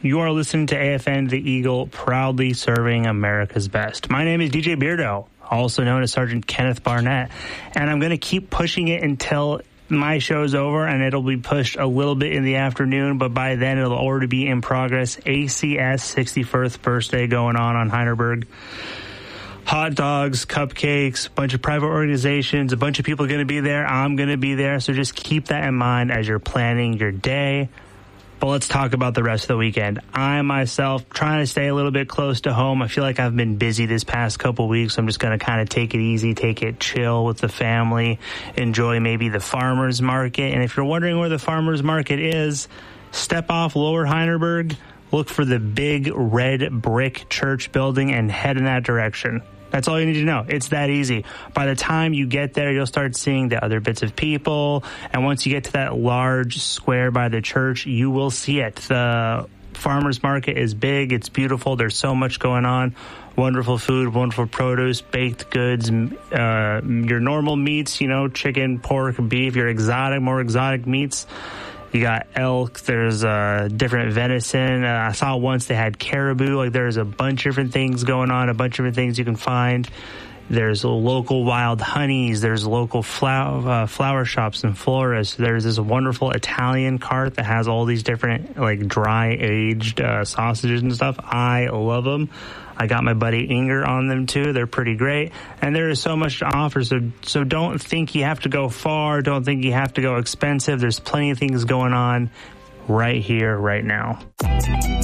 You are listening to AFN The Eagle, proudly serving America's best. My name is DJ Beardo, also known as Sergeant Kenneth Barnett, and I'm going to keep pushing it until my show's over, and it'll be pushed a little bit in the afternoon, but by then it'll already be in progress. ACS 61st birthday going on Heinerberg. Hot dogs, cupcakes, a bunch of private organizations, a bunch of people are going to be there. I'm going to be there, so just keep that in mind as you're planning your day. But let's talk about the rest of the weekend. I, myself, trying to stay a little bit close to home. I feel like I've been busy this past couple weeks. I'm just going to kind of take it easy, take it chill with the family, enjoy maybe the farmer's market. And if you're wondering where the farmer's market is, step off Lower Heinerberg, look for the big red brick church building and head in that direction. That's all you need to know. It's that easy. By the time you get there, you'll start seeing the other bits of people. And once you get to that large square by the church, you will see it. The farmer's market is big. It's beautiful. There's so much going on. Wonderful food, wonderful produce, baked goods, your normal meats, chicken, pork, beef, your more exotic meats. You got elk, there's different venison. I saw once they had caribou. There's a bunch of different things going on, a bunch of different things you can find. There's local wild honeys. There's local flower shops and florists. There's this wonderful Italian cart that has all these different, dry aged sausages and stuff. I love them. I got my buddy Inger on them too. They're pretty great. And there is so much to offer. So don't think you have to go far. Don't think you have to go expensive. There's plenty of things going on right here, right now.